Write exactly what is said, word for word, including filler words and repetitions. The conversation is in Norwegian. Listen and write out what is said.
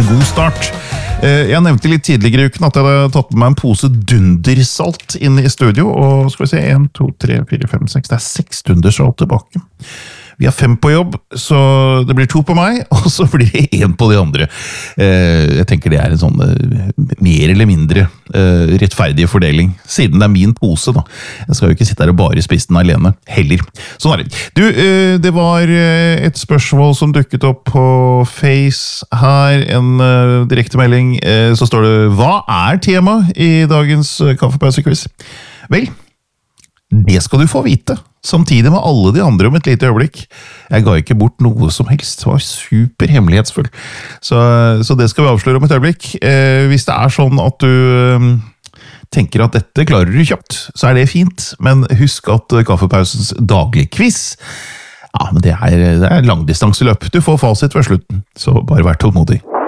en god start. Jeg nevnte litt tidligere i uken at jeg hadde tatt med meg en pose dundersalt inn i studio, og skal vi se, en, to, tre, fire, fem, seks, det er seks dundersalt tilbake. Vi har fem på jobb, så det blir to på meg, og så blir det en på de andre. Jeg tenker det er en sånn mer eller mindre rettferdig fordeling, siden det er min pose da. Jeg skal jo ikke sitte her og bare spise den alene, heller. Sånn er det. Du, det var et spørsmål som dukket opp på Face her, en direktemelding, så står det, hva er tema i dagens kaffepausekviss? Vel, det skal du få vite, samtidig med alle de andre om et lite øyeblikk. Jeg ga ikke bort noe som helst, det var super hemmelighetsfull. Så, så det skal vi avsløre om et øyeblikk. Eh, hvis det er sånn at du eh, tenker at dette klarer du kjapt, så er det fint. Men husk at kaffepausens daglige quiz, ja, men det er, det er langdistanseløp. Du får fasit ved slutten, så bare vær tålmodig.